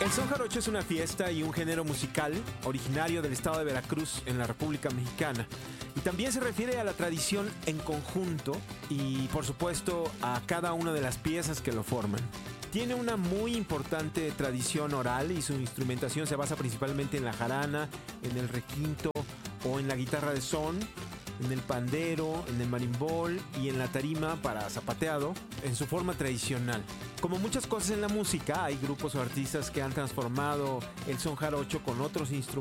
El son jarocho es una fiesta y un género musical originario del estado de Veracruz en la República Mexicana. Y también se refiere a la tradición en conjunto y, por supuesto, a cada una de las piezas que lo forman. Tiene una muy importante tradición oral y su instrumentación se basa principalmente en la jarana, en el requinto o en la guitarra de son, en el pandero, en el marimbol y en la tarima para zapateado en su forma tradicional. Como muchas cosas en la música, hay grupos o artistas que han transformado el son jarocho con otros instrumentos